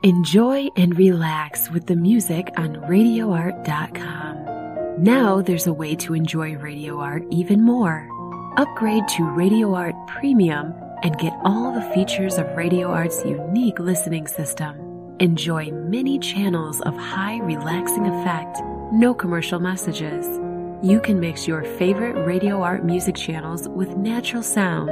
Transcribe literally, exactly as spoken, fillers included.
Enjoy and relax with the music on radio art dot com. Now there's a way to enjoy Radio Art even more. Upgrade to Radio Art Premium and get all the features of Radio Art's unique listening system. Enjoy many channels of high relaxing effect, no commercial messages. You can mix your favorite Radio Art music channels with natural sound